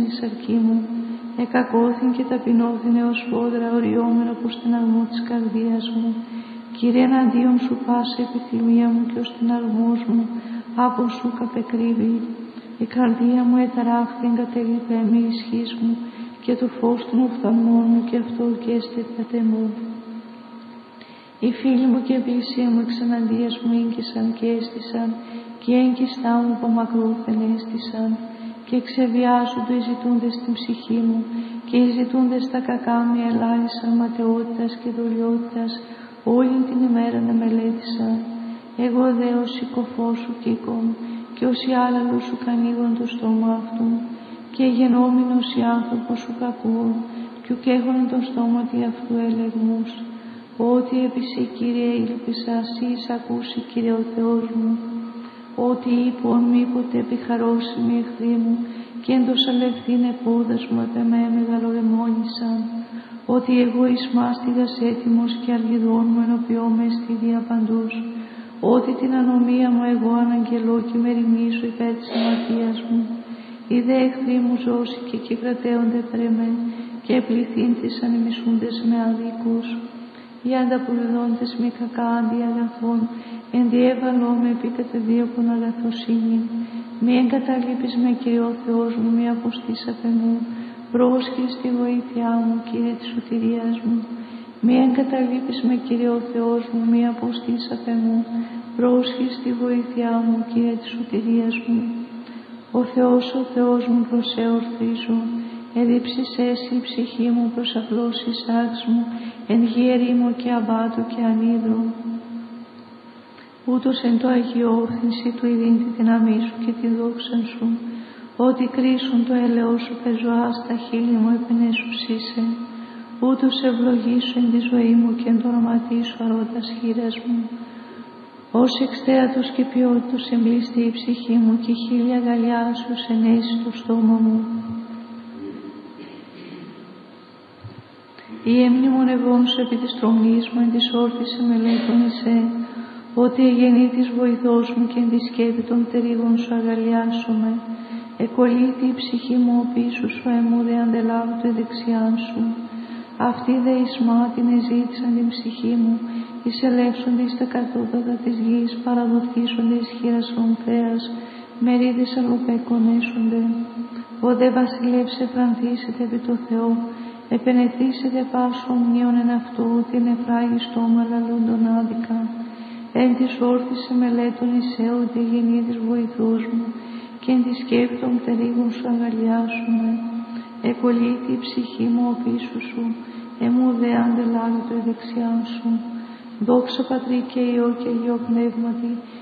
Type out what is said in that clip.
η σαρκή μου, εκακώθην και ταπεινώθην έως φόδρα οριόμενο από στεναγμό της καρδίας μου. Κύριε, εναντίον σου πάσα επιθυμία μου και ο στεναγμός μου από σου καπεκρύβει. Η καρδία μου εταράχθη, εγκατέλειπε με ισχύς μου και το φως των οφθαλμών μου και αυτό και εστέφατε μου. Οι φίλοι μου και πλησία μου εξαναντίας μου ήγγισαν και έστησαν και οι έγκιστά μου από μακρούθεν έστησαν και εξεβιάζονται οι ζητούντες στην ψυχή μου και οι ζητούντες τα κακά μου ελάλησαν ματαιότητας και δολιότητας όλη την ημέρα να μελέτησαν. Εγώ δε ως οικοφός σου κοίκον και ως οι άλλαλους σου κανίγον το στόμα αυτού και γενόμενος οι άνθρωπος σου κακούν κι ουκ έχουν το στόμα τι αυτού ελεγμούς. Ότι επί σε, Κύριε, ήλπισα, σύ ακούσει, Κύριε ο Θεός μου. Ότι είπων μήποτε επιχαρώσιμοι εχθροί μου και εντοσαλευθήν επόδας μου επ' εμέ μεγαλοεμόνησαν. Ότι εγώ εις μάστιγας έτοιμος και αργιδών μου ενωπιώμαι στη διαπαντούς. Ότι την ανομία μου εγώ αναγγελώ και με ρημίζω υπέρ της αμαρτίας μου. Οι δε εχθροί μου ζώσει και εκεί κρατέονται πρεμέ και πληθύνθησαν οι μισούντες με αδίκους. Οι ανταποδιδόντες με κακά αντί αγαθών, ενδιέβαλό με επί κατεδίωκον αγαθοσύνη. Μη εγκαταλείπεις με, Κύριε ο Θεός μου, μη αποστήσατε μου. Πρόσχε στη βοήθειά μου, Κύριε της σωτηρίας μου. Μη εγκαταλείπεις με, Κύριε ο Θεός μου, μη αποστήσατε μου. Πρόσχε στη βοήθειά μου, Κύριε της σωτηρίας μου. Ο Θεός μου προσεορθίζω. Εδίψεις εσύ η ψυχή μου προς απλώσεις άξ μου, εν γη ερήμο και αμπάτο και ανίδρο. Ούτως εν το αγιώθυνση του ειδήν τη δύναμή σου και τη δόξαν σου, ότι κρίσουν το έλεος σου πεζοά στα χείλη μου επενέσουσίσε. Ούτως ευλογήσου εν τη ζωή μου και εν το ονοματί σου αρώντας χείρας μου. Ως εξτέατος και ποιότητος εμπλήστη η ψυχή μου και χίλια αγκαλιά σου ενέσει το στόμα μου. Η εμνημονευόν σου επί της τρομής μου εν της όρθης εμελέτων εσέ, ότι εγενή της βοηθός μου και εν τη σκέπη των πτερίγων σου αγαλιάσομαι. Εκολύθη η ψυχή μου ο πίσω σου εμού δε αντελάβω το δεξιάν σου. Αυτοί δε εις μάτιν εζήτησαν την ψυχή μου, εις ελεύσονται εις τα κατώτατα της γης, παραδοθήσονται εις χείρας ομφέας, μερίδες αργοπέκων έσονται. Ο δε βασιλεύς εφρανθήσεται επί το Θεό, επενεθήσετε πάσο ομνίων εν αυτού, την εφράγη στόμα λαλούντον άδικα. Εν της όρθης εμελέτων εισέ, ότι γεννή της βοηθούς μου, και εν της σκέπη των πτερίγων σου αγαλιάσουμε. Εκολύθη η ψυχή μου ο πίσω σου, εμού δε αντελάβει το δεξιάν σου. Δόξα Πατρί και Υιό και Υιό Πνεύματι,